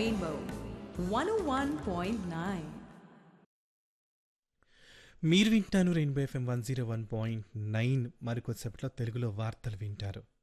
Rainbow 101.9. మీరు వింటాను rainbow FM 101.9. మరికొద్దిసేపట్లో తెలుగులో వార్తలు వింటారు.